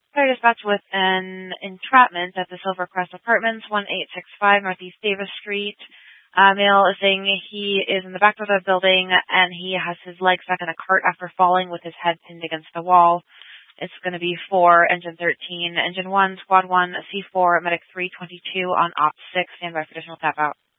Fire dispatch with an entrapment at the Silvercrest Apartments, 1865 Northeast Davis Street. Male is saying he is in the back of the building and he has his leg stuck in a cart after falling with his head pinned against the wall. It's going to be for Engine 13, Engine 1, Squad 1, C4, Medic 322 on Op 6. Stand by for additional tap out.